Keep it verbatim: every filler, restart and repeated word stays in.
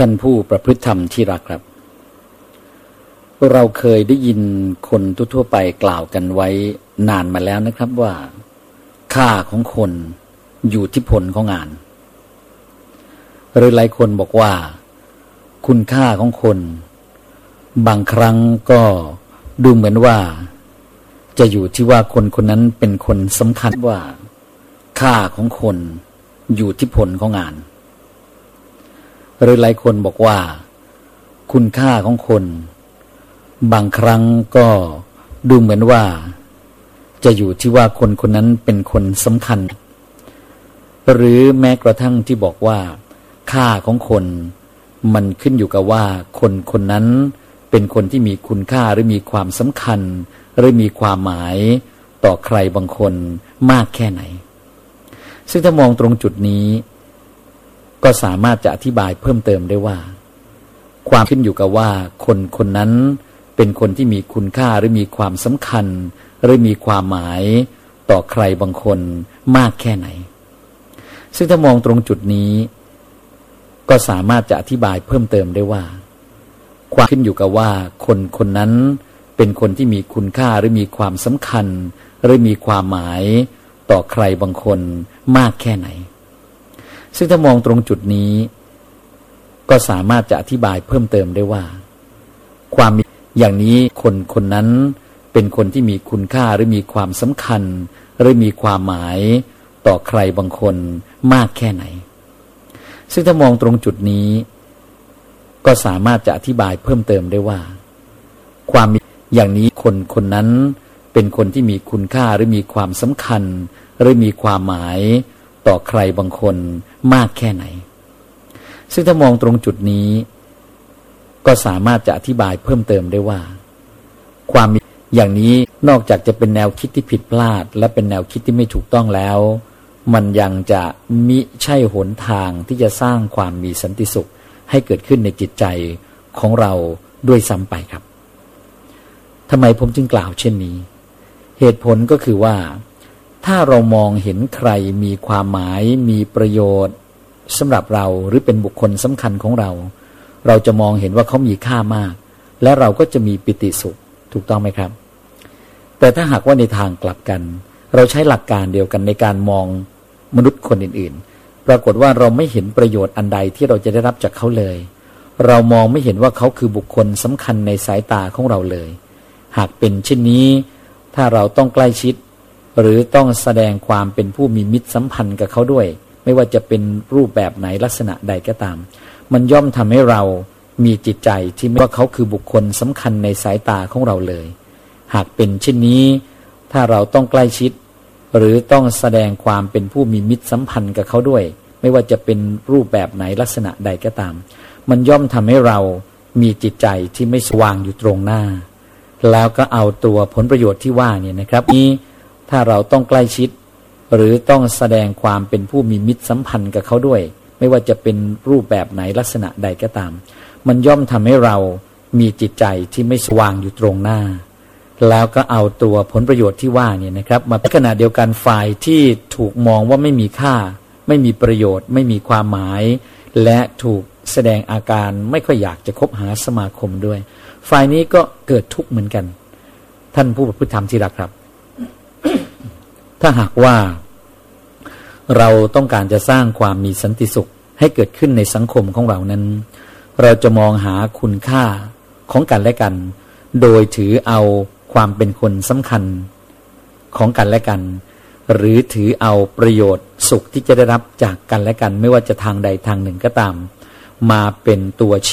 ท่านผู้ประพฤติธรรมที่รักครับเราเคยได้ยินคนทั่วๆไปกล่าวกันไว้นานมาแล้วนะครับว่าค่าของคนอยู่ที่ผลของงานหรือหลายคนบอกว่าคุณค่าของคนบางครั้งก็ดูเหมือนว่าจะอยู่ที่ว่าคนคนนั้นเป็นคนสำคัญว่าค่าของคนอยู่ที่ผลของงานหรือหลายคนบอกว่าคุณค่าของคนบางครั้งก็ดูเหมือนว่าจะอยู่ที่ว่าคนคนนั้นเป็นคนสำคัญหรือแม้กระทั่งที่บอกว่าค่าของคนมันขึ้นอยู่กับว่าคนคนนั้นเป็นคนที่มีคุณค่าหรือมีความสำคัญหรือมีความหมายต่อใครบางคนมากแค่ไหนซึ่งถ้ามองตรงจุดนี้ก็สามารถจะอธิบายเพิ่มเติมได้ว่าความขึ้นอยู่กับว่าคนคนนั้นเป็นคนที่มีคุณค่าหรือมีความสำคัญหรือมีความหมายต่อใครบางคนมากแค่ไหนซึ่งถ้ามองตรงจุดนี้ก็สามารถจะอธิบายเพิ่มเติมได้ว่าความขึ้นอยู่กับว่าคนคนนั้นเป็นคนที่มีคุณค่าหรือมีความสำคัญหรือมีความหมายต่อใครบางคนมากแค่ไหนซึ่งถ้ามองตรงจุดนี้ก็สามารถจะอธิบายเพิ่มเติมได้ว่าความอย่างนี้คนคนนั้นเป็นคนที่มีคุณค่าหรือมีความสำคัญหรือมีความหมายต่อใครบางคนมากแค่ไหนซึ่งถ้ามองตรงจุดนี้ก็สามารถจะอธิบายเพิ่มเติมได้ว่าความอย่างนี้คนคนนั้นเป็นคนที่มีคุณค่าหรือมีความสำคัญหรือมีความหมายต่อใครบางคนมากแค่ไหนซึ่งถ้ามองตรงจุดนี้ก็สามารถจะอธิบายเพิ่มเติมได้ว่าความอย่างนี้นอกจากจะเป็นแนวคิดที่ผิดพลาดและเป็นแนวคิดที่ไม่ถูกต้องแล้วมันยังจะมิใช่หนทางที่จะสร้างความมีสันติสุขให้เกิดขึ้นในจิตใจของเราด้วยซ้ำไปครับทำไมผมจึงกล่าวเช่นนี้เหตุผลก็คือว่าถ้าเรามองเห็นใครมีความหมายมีประโยชน์สำหรับเราหรือเป็นบุคคลสำคัญของเราเราจะมองเห็นว่าเขามีค่ามากและเราก็จะมีปิติสุขถูกต้องไหมครับแต่ถ้าหากว่าในทางกลับกันเราใช้หลักการเดียวกันในการมองมนุษย์คนอื่นๆปรากฏว่าเราไม่เห็นประโยชน์อันใดที่เราจะได้รับจากเขาเลยเรามองไม่เห็นว่าเขาคือบุคคลสำคัญในสายตาของเราเลยหากเป็นเช่นนี้ถ้าเราต้องใกล้ชิดหรือต้องแสดงความเป็นผู้มีมิตรสัมพันธ์กับเขาด้วยไม่ว่าจะเป็นรูปแบบไหนลักษณะใดก็ตามมันย่อมทำให้เรามีจิตใจที่ไม่ว่าเขาคือบุคคลสำคัญในสายตาของเราเลยหากเป็นเช่นนี้ถ้าเราต้องใกล้ชิดหรือต้องแสดงความเป็นผู้มีมิตรสัมพันธ์กับเขาด้วยไม่ว่าจะเป็นรูปแบบไหนลักษณะใดก็ตามมันย่อมทำให้เรามีจิตใจที่ไม่สว่างอยู่ตรงหน้าแล้วก็เอาตัวผลประโยชน์ที่ว่าเนี่ยนะครับนี้ถ้าเราต้องใกล้ชิดหรือต้องแสดงความเป็นผู้มีมิตรสัมพันธ์กับเขาด้วยไม่ว่าจะเป็นรูปแบบไหนลักษณะใดก็ตามมันย่อมทำให้เรามีจิตใจที่ไม่สว่างอยู่ตรงหน้าแล้วก็เอาตัวผลประโยชน์ที่ว่าเนี่ยนะครับมาเป็นขณะเดียวกันฝ่ายที่ถูกมองว่าไม่มีค่าไม่มีประโยชน์ไม่มีความหมายและถูกแสดงอาการไม่ค่อยอยากจะคบหาสมาคมด้วยฝ่ายนี้ก็เกิดทุกข์เหมือนกันท่านผู้ประพฤติธรรมที่รักครับ ถ้าหากว่าเราต้องการจะสร้างความมีสันติสุขให้เกิดขึ้นในสังคมของเรานั้นเราจะมองหาคุณค่าของกันและกันโดยถือเอาความเป็นคนสำคัญของกันและกันหรือถือเอาประโยชน์สุขที่จะได้รับจากกันและกันไม่ว่าจะทางใดทางหนึ่งก็ตามมาเป็นตัว